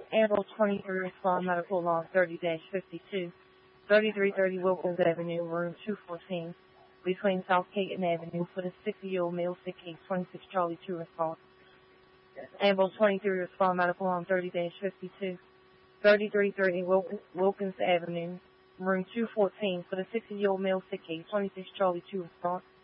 Ambulance 23 respond medical law 30-52, 3330 Wilkins Avenue, room 214, between South Caton Avenue for the 60-year-old male sick case 26 Charlie 2 respond. Ambulance 23 respond medical law 30-52, 3330 Wilkins Avenue, room 214 for the 60-year-old male sick case 26 Charlie 2 respond.